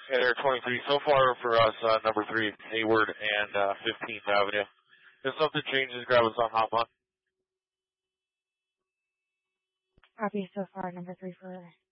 Hey there, 23. So far for us, number 3, Hayward and 15th Avenue. If something changes, grab us on Hop On. Copy so far, number 3 for